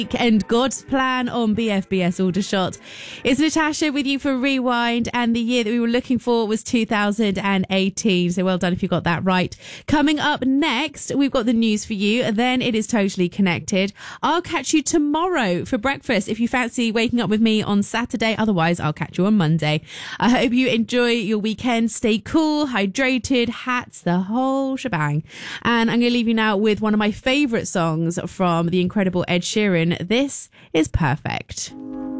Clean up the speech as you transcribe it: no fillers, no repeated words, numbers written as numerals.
And God's Plan on BFBS Aldershot. It's Natasha with you for Rewind, and the year that we were looking for was 2018. So well done if you got that right. Coming up next, we've got the news for you. Then it is Totally Connected. I'll catch you tomorrow for breakfast if you fancy waking up with me on Saturday. Otherwise, I'll catch you on Monday. I hope you enjoy your weekend. Stay cool, hydrated, hats, the whole shebang. And I'm going to leave you now with one of my favourite songs from the incredible Ed Sheeran. This is Perfect.